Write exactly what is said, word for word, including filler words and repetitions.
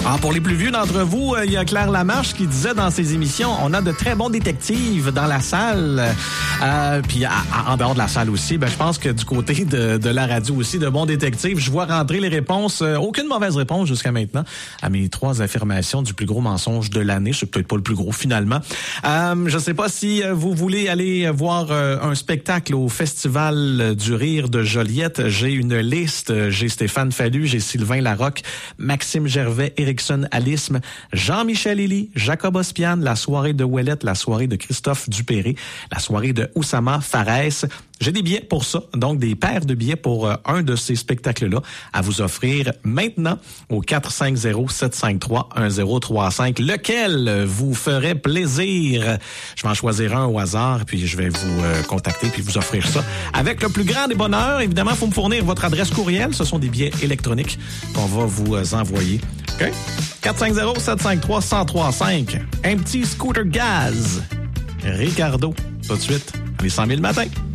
Ah, pour les plus vieux d'entre vous, il y a Claire Lamarche qui disait dans ses émissions, on a de très bons détectives dans la salle. Euh, puis à, à, en dehors de la salle aussi, ben je pense que du côté de, de la radio aussi, de bons détectives, je vois rentrer les réponses. Euh, aucune mauvaise réponse jusqu'à maintenant à mes trois affirmations du plus gros mensonge de l'année. C'est peut-être pas le plus gros finalement. Euh, je sais pas si vous voulez aller voir euh, un spectacle au Festival du Rire de Joliette. J'ai une liste. J'ai Stéphane Fallu, j'ai Sylvain Larocque, Maxime Gervais, Érickson Alisme, Jean-Michel Elie, Jacob Ospian, la soirée de Ouellette, la soirée de Christophe Dupéré, la soirée de Oussama Fares. J'ai des billets pour ça, donc des paires de billets pour euh, un de ces spectacles-là à vous offrir maintenant au quatre cinq zéro, sept cinq trois, un zéro trois cinq, lequel vous ferait plaisir. Je vais en choisir un au hasard, puis je vais vous euh, contacter puis vous offrir ça avec le plus grand des bonheurs. Évidemment, il faut me fournir votre adresse courriel. Ce sont des billets électroniques qu'on va vous euh, envoyer. OK? quatre cinq zéro, sept cinq trois, un zéro trois cinq. Un petit scooter gaz. Ricardo, tout de suite, les cent mille matins.